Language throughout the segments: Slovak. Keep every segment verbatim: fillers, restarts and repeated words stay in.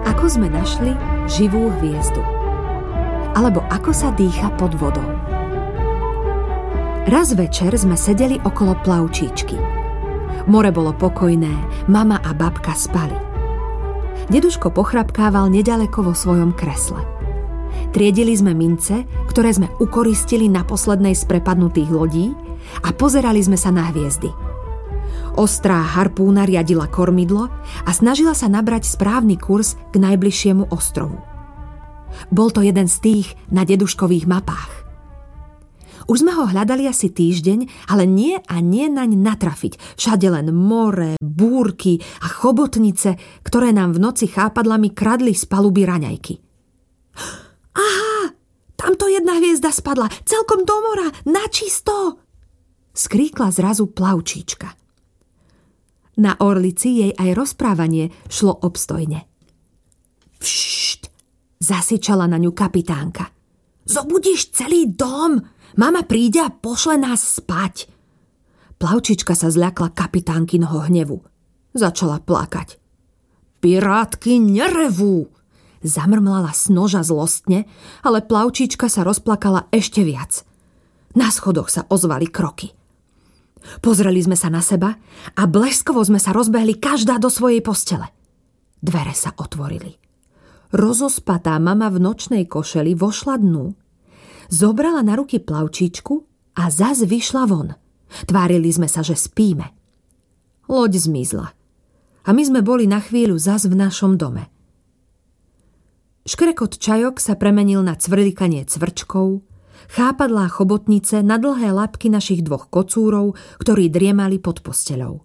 Ako sme našli živú hviezdu? Alebo ako sa dýcha pod vodou? Raz večer sme sedeli okolo plavčíčky. More bolo pokojné, mama a babka spali. Deduško pochrapkával nedaleko vo svojom kresle. Triedili sme mince, ktoré sme ukoristili na poslednej z prepadnutých lodí a pozerali sme sa na hviezdy. Ostrá harpúna riadila kormidlo a snažila sa nabrať správny kurz k najbližšiemu ostrovu. Bol to jeden z tých na deduškových mapách. Už sme ho hľadali asi týždeň, ale nie a nie naň natrafiť. Všade len more, búrky a chobotnice, ktoré nám v noci chápadlami kradli z paluby raňajky. Aha, tamto jedna hviezda spadla, celkom do mora, načisto! Skríkla zrazu plavčíčka. Na orlici jej aj rozprávanie šlo obstojne. Pššt, zasičala na ňu kapitánka. Zobudíš celý dom, mama príde a pošle nás spať. Plavčička sa zľakla kapitánkinho hnevu. Začala plakať. Pirátky nerevú, zamrmlala Snoža zlostne, ale plavčička sa rozplakala ešte viac. Na schodoch sa ozvali kroky. Pozreli sme sa na seba a bleskovo sme sa rozbehli každá do svojej postele. Dvere sa otvorili. Rozospatá mama v nočnej košeli vošla dnu, zobrala na ruky plavčíčku a zas vyšla von. Tvárili sme sa, že spíme. Loď zmizla a my sme boli na chvíľu zas v našom dome. Škrekot čajok sa premenil na cvrlikanie cvrčkov, chápadlá chobotnice na dlhé labky našich dvoch kocúrov, ktorí driemali pod posteľou.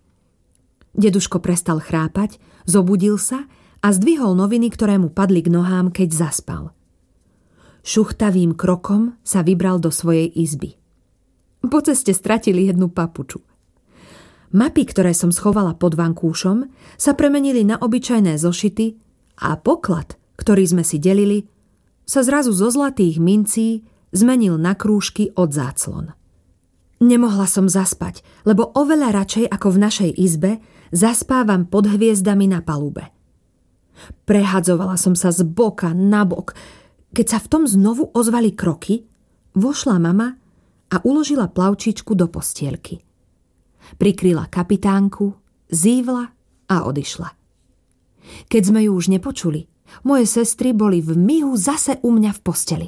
Deduško prestal chrápať, zobudil sa a zdvihol noviny, ktoré mu padli k nohám, keď zaspal. Šuchtavým krokom sa vybral do svojej izby. Po ceste stratili jednu papuču. Mapy, ktoré som schovala pod vankúšom, sa premenili na obyčajné zošity a poklad, ktorý sme si delili, sa zrazu zo zlatých mincí zmenil na krúžky od záclon. Nemohla som zaspať, lebo oveľa radšej ako v našej izbe zaspávam pod hviezdami na palube. Prehadzovala som sa z boka na bok. Keď sa v tom znovu ozvali kroky, vošla mama a uložila plavčičku do postielky. Prikryla kapitánku, zívla a odišla. Keď sme ju už nepočuli, moje sestry boli v mihu zase u mňa v posteli.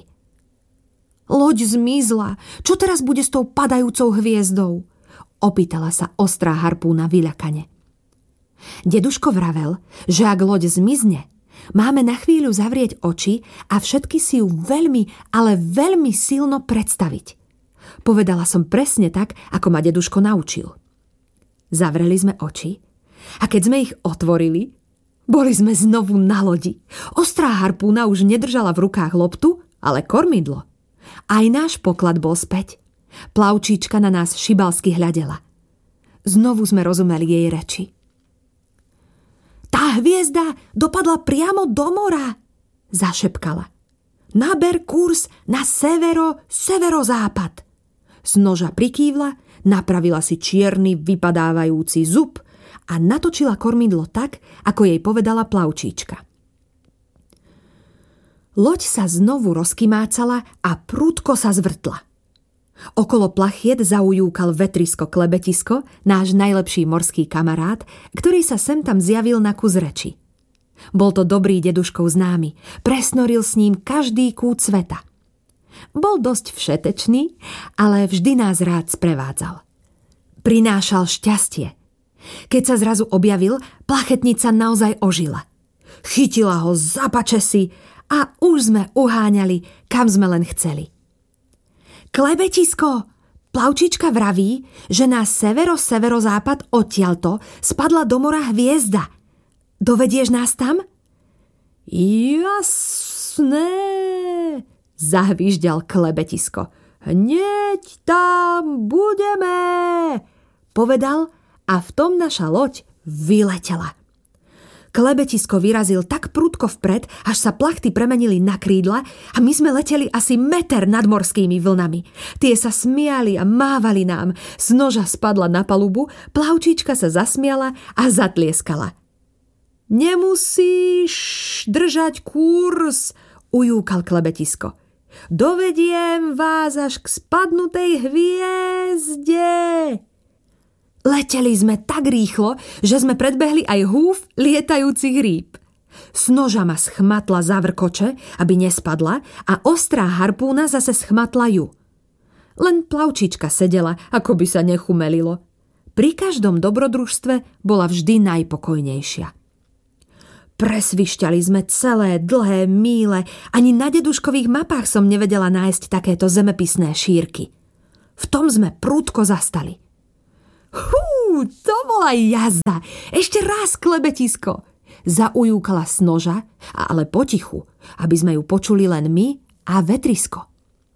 Loď zmizla. Čo teraz bude s tou padajúcou hviezdou? Opýtala sa ostrá harpúna vyľakane. Deduško vravel, že ak loď zmizne, máme na chvíľu zavrieť oči a všetky si ju veľmi, ale veľmi silno predstaviť. Povedala som presne tak, ako ma deduško naučil. Zavreli sme oči a keď sme ich otvorili, boli sme znovu na lodi. Ostrá harpúna už nedržala v rukách loptu, ale kormidlo. Aj náš poklad bol späť. Plavčíčka na nás šibalsky hľadela. Znovu sme rozumeli jej reči. Tá hviezda dopadla priamo do mora, zašepkala. Naber kurz na severo-severozápad. Snoža prikývla, napravila si čierny vypadávajúci zub a natočila kormidlo tak, ako jej povedala plavčíčka. Loď sa znovu rozkymácala a prudko sa zvrtla. Okolo plachiet zaujúkal vetrisko Klebetisko, náš najlepší morský kamarát, ktorý sa sem tam zjavil na kus reči. Bol to dobrý deduškov známy, presnoril s ním každý kút sveta. Bol dosť všetečný, ale vždy nás rád sprevádzal. Prinášal šťastie. Keď sa zrazu objavil, plachetnica naozaj ožila. Chytila ho za pačesy a už sme uháňali, kam sme len chceli. Klebetisko, plavčička vraví, že na severo-severozápad odtiaľto spadla do mora hviezda. Dovedieš nás tam? Jasné, zahvížďal Klebetisko. Hneď tam budeme, povedal a v tom naša loď vyletela. Klebetisko vyrazil tak prudko vpred, až sa plachty premenili na krídla a my sme leteli asi meter nad morskými vlnami. Tie sa smiali a mávali nám. Snoža spadla na palubu, plavčíčka sa zasmiala a zatlieskala. Nemusíš držať kurz, ujúkal klebetisko. Dovediem vás až k spadnutej hviezde. Leteli sme tak rýchlo, že sme predbehli aj húf lietajúcich rýb. Snoža ma schmatla za vrkoče, aby nespadla, a ostrá harpúna zase schmatla ju. Len plavčička sedela, ako by sa nechumelilo. Pri každom dobrodružstve bola vždy najpokojnejšia. Presvišťali sme celé dlhé míle, ani na deduškových mapách som nevedela nájsť takéto zemepisné šírky. V tom sme prudko zastali. Hú, to bola jazda! Ešte raz, klebetisko! Zaujúkala Snoža, ale potichu, aby sme ju počuli len my a vetrisko.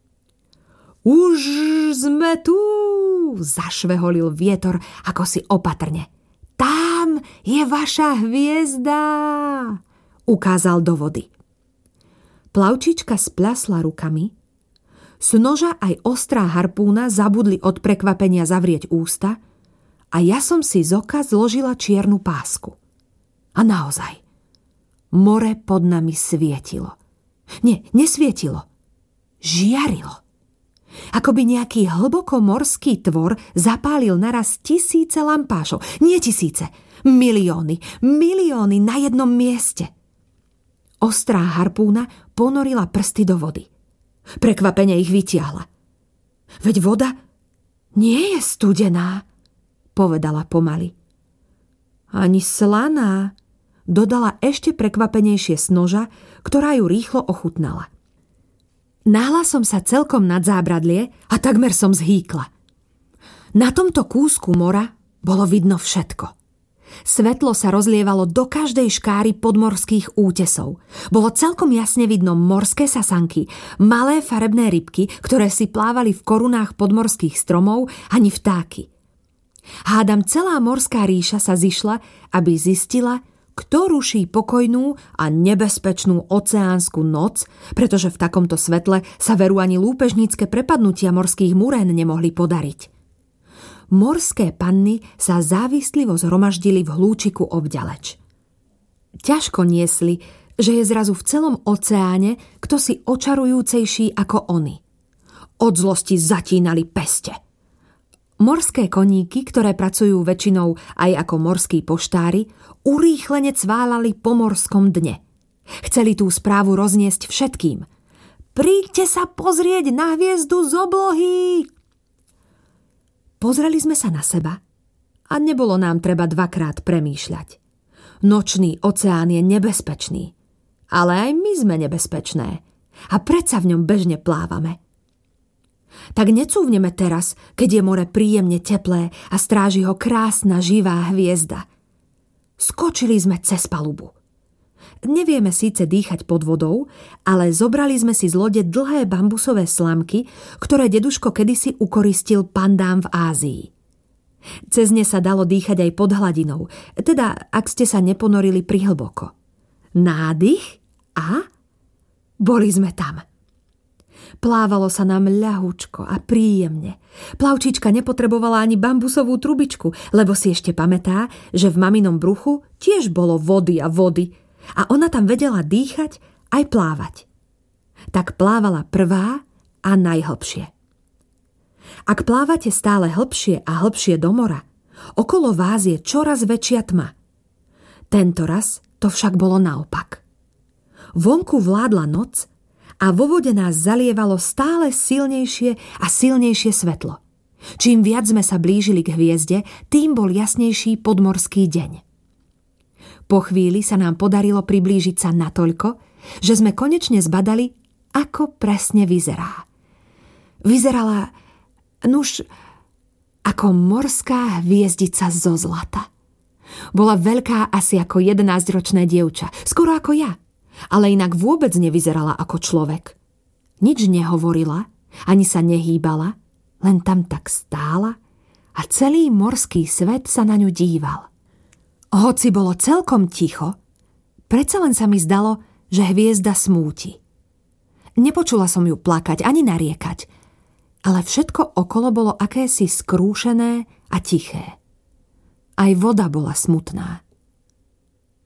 Už sme tu, zašveholil vietor ako si opatrne. Tam je vaša hviezda, ukázal do vody. Plavčička spľasla rukami, Snoža aj ostrá harpúna zabudli od prekvapenia zavrieť ústa a ja som si z oka zložila čiernu pásku. A naozaj, more pod nami svietilo. Nie, nesvietilo. Žiarilo. Ako by nejaký hlbokomorský tvor zapálil naraz tisíce lampášov. Nie tisíce, milióny, milióny na jednom mieste. Ostrá harpúna ponorila prsty do vody. Prekvapene ich vytiahla. Veď voda nie je studená, povedala pomaly. Ani slaná, dodala ešte prekvapenejšie Snoža, ktorá ju rýchlo ochutnala. Náhla som sa celkom nad zábradlie a takmer som zhýkla. Na tomto kúsku mora bolo vidno všetko. Svetlo sa rozlievalo do každej škáry podmorských útesov. Bolo celkom jasne vidno morské sasanky, malé farebné rybky, ktoré si plávali v korunách podmorských stromov, ani vtáky. Hádam, celá morská ríša sa zišla, aby zistila, kto ruší pokojnú a nebezpečnú oceánsku noc, pretože v takomto svetle sa veru ani lúpežnícke prepadnutia morských murén nemohli podariť. Morské panny sa závislivo zhromaždili v hlúčiku obďaleč. Ťažko niesli, že je zrazu v celom oceáne kto si očarujúcejší ako oni. Od zlosti zatínali peste. Morské koníky, ktoré pracujú väčšinou aj ako morskí poštári, urýchlene cválali po morskom dne. Chceli tú správu rozniesť všetkým. Príďte sa pozrieť na hviezdu z oblohy! Pozreli sme sa na seba a nebolo nám treba dvakrát premýšľať. Nočný oceán je nebezpečný, ale aj my sme nebezpečné a predsa v ňom bežne plávame. Tak necúvneme teraz, keď je more príjemne teplé a stráži ho krásna živá hviezda. Skočili sme cez palubu. Nevieme síce dýchať pod vodou, ale zobrali sme si z lode dlhé bambusové slamky, ktoré deduško kedysi ukoristil pandám v Ázii. Cez ne sa dalo dýchať aj pod hladinou, teda ak ste sa neponorili prihlboko. Nádych a boli sme tam. Plávalo sa nám ľahučko a príjemne. Plavčička nepotrebovala ani bambusovú trubičku, lebo si ešte pamätá, že v maminom bruchu tiež bolo vody a vody a ona tam vedela dýchať aj plávať. Tak plávala prvá a najhlbšie. Ak plávate stále hlbšie a hlbšie do mora, okolo vás je čoraz väčšia tma. Tento raz to však bolo naopak. Vonku vládla noc a vo vode nás zalievalo stále silnejšie a silnejšie svetlo. Čím viac sme sa blížili k hviezde, tým bol jasnejší podmorský deň. Po chvíli sa nám podarilo priblížiť sa natoľko, že sme konečne zbadali, ako presne vyzerá. Vyzerala, nuž, ako morská hviezdica zo zlata. Bola veľká asi ako jedenásťročné dievča, skoro ako ja. Ale inak vôbec nevyzerala ako človek. Nič nehovorila, ani sa nehýbala, len tam tak stála a celý morský svet sa na ňu díval. Hoci bolo celkom ticho, predsa len sa mi zdalo, že hviezda smúti. Nepočula som ju plakať ani nariekať, ale všetko okolo bolo akési skrúšené a tiché. Aj voda bola smutná.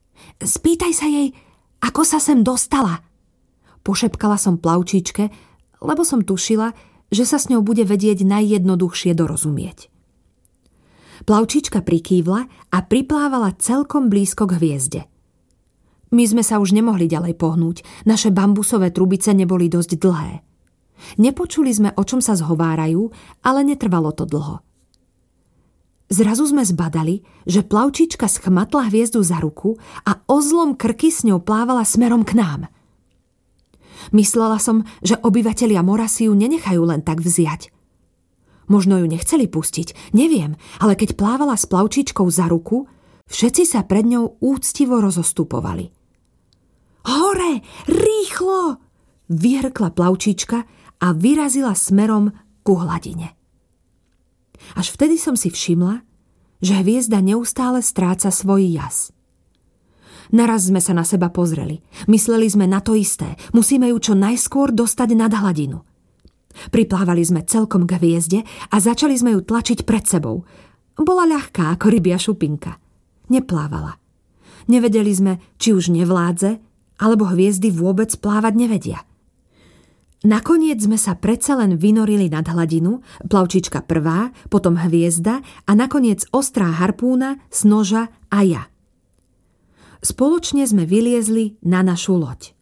Spýtaj sa jej, ako sa sem dostala. Pošepkala som plavčíčke, lebo som tušila, že sa s ňou bude vedieť najjednoduchšie dorozumieť. Plavčíčka prikývla a priplávala celkom blízko k hviezde. My sme sa už nemohli ďalej pohnúť, naše bambusové trubice neboli dosť dlhé. Nepočuli sme, o čom sa zhovárajú, ale netrvalo to dlho. Zrazu sme zbadali, že plavčíčka schmatla hviezdu za ruku a ozlom krky s ňou plávala smerom k nám. Myslela som, že obyvatelia Morasy ju nenechajú len tak vziať. Možno ju nechceli pustiť, neviem, ale keď plávala s plavčíčkou za ruku, všetci sa pred ňou úctivo rozostupovali. Hore, rýchlo! Vyhrkla plavčíčka a vyrazila smerom ku hladine. Až vtedy som si všimla, že hviezda neustále stráca svoj jas. Naraz sme sa na seba pozreli. Mysleli sme na to isté. Musíme ju čo najskôr dostať nad hladinu. Priplávali sme celkom k hviezde a začali sme ju tlačiť pred sebou. Bola ľahká ako rybia šupinka. Neplávala. Nevedeli sme, či už nevládze, alebo hviezdy vôbec plávať nevedia. Nakoniec sme sa predsa len vynorili nad hladinu, plavčička prvá, potom hviezda a nakoniec ostrá harpúna, Snoža a ja. Spoločne sme vyliezli na našu loď.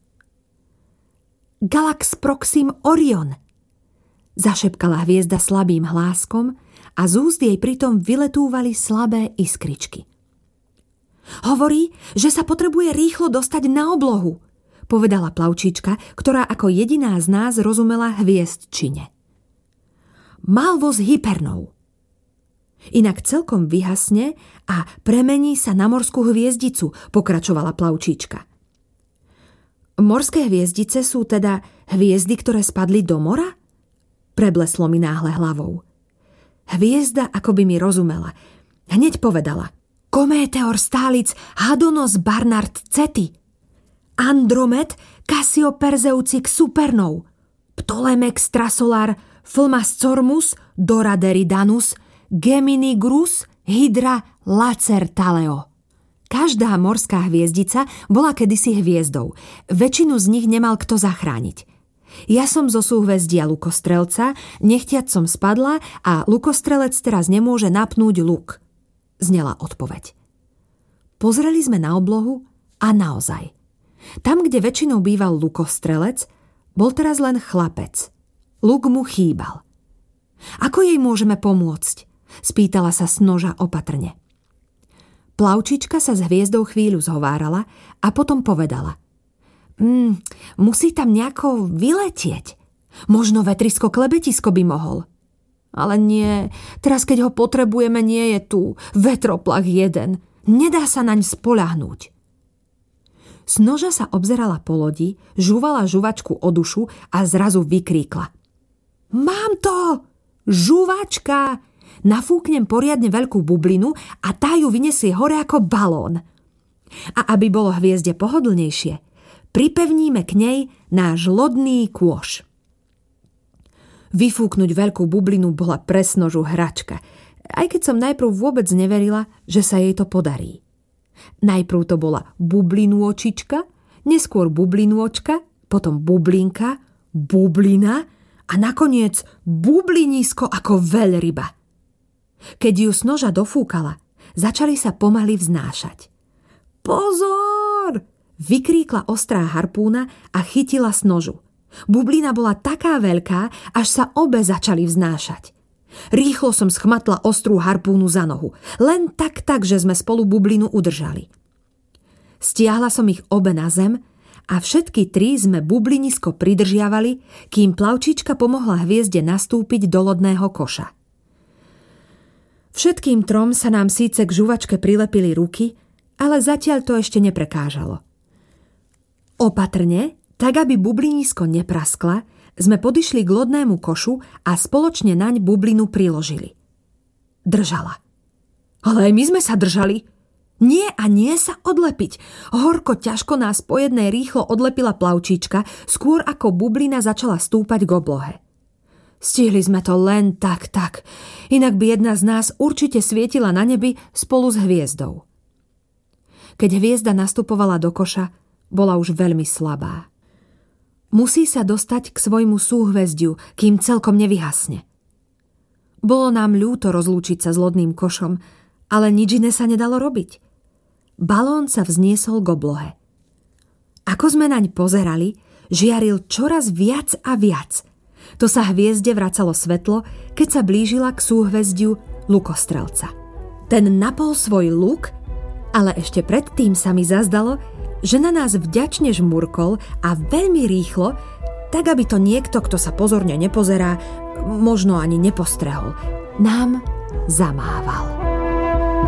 Galax Proxim Orion! Zašepkala hviezda slabým hláskom a z úst jej pritom vyletúvali slabé iskričky. Hovorí, že sa potrebuje rýchlo dostať na oblohu, povedala plavčíčka, ktorá ako jediná z nás rozumela hviezdčine. Mal voz hypernou. Inak celkom vyhasne a premení sa na morskú hviezdicu, pokračovala plavčíčka. Morské hviezdice sú teda hviezdy, ktoré spadli do mora? Prebleslo mi náhle hlavou. Hviezda akoby mi rozumela. Hneď povedala. Kométeor stálic Hadonos Barnard Ceti. Andromed Cassioperzeucix supernov. Ptolemex Trasolar Flmascormus Doraderidanus Gemini Grus Hydra Lacertaleo. Každá morská hviezdica bola kedysi hviezdou. Väčšinu z nich nemal kto zachrániť. Ja som zo súhvezdia Lukostrelca, nechtiac som spadla a Lukostrelec teraz nemôže napnúť luk. Znela odpoveď. Pozreli sme na oblohu a naozaj. Tam, kde väčšinou býval Lukostrelec, bol teraz len chlapec. Luk mu chýbal. Ako jej môžeme pomôcť? Spýtala sa Snoža opatrne. Plavčička sa s hviezdou chvíľu zhovárala a potom povedala. Mm, musí tam nejako vyletieť. Možno vetrisko klebetisko by mohol. Ale nie, teraz keď ho potrebujeme, nie je tu. Vetroplach jeden. Nedá sa naň spoľahnúť. Snoža sa obzerala po lodi, žúvala žuvačku o dušu a zrazu vykríkla. Mám to! Žuvačka! Nafúknem poriadne veľkú bublinu a tá ju vyniesie hore ako balón. A aby bolo hviezde pohodlnejšie, pripevníme k nej náš lodný kôš. Vyfúknuť veľkú bublinu bola pre Snožu hračka, aj keď som najprv vôbec neverila, že sa jej to podarí. Najprv to bola bublinôčička, neskôr bublinôčka, potom bublinka, bublina a nakoniec bublinisko ako veľryba. Keď ju Snoža dofúkala, začali sa pomaly vznášať. Pozor! Vykríkla ostrá harpúna a chytila Snožu. Bublina bola taká veľká, až sa obe začali vznášať. Rýchlo som schmatla ostrú harpúnu za nohu. Len tak tak, že sme spolu bublinu udržali. Stiahla som ich obe na zem a všetky tri sme bublinisko pridržiavali, kým plavčička pomohla hviezde nastúpiť do lodného koša. Všetkým trom sa nám síce k žuvačke prilepili ruky, ale zatiaľ to ešte neprekážalo. Opatrne, tak aby bublinisko nepraskla, sme podišli k lodnému košu a spoločne naň bublinu priložili. Držala. Ale aj my sme sa držali. Nie a nie sa odlepiť. Horko ťažko nás po jednej rýchlo odlepila plavčíčka, skôr ako bublina začala stúpať k oblohe. Stihli sme to len tak, tak. Inak by jedna z nás určite svietila na nebi spolu s hviezdou. keď hviezda nastupovala do koša, bola už veľmi slabá. Musí sa dostať k svojmu súhvezdiu, kým celkom nevyhasne. Bolo nám ľúto rozlúčiť sa s lodným košom, ale nič iné sa nedalo robiť. Balón sa vzniesol k oblohe. Ako sme naň pozerali, žiaril čoraz viac a viac. To sa hviezde vracalo svetlo, keď sa blížila k súhvezdiu lukostrelca. Ten napol svoj luk, ale ešte predtým sa mi zazdalo, že na nás vďačne žmurkol a veľmi rýchlo, tak aby to niekto, kto sa pozorne nepozerá, možno ani nepostrehol, nám zamával.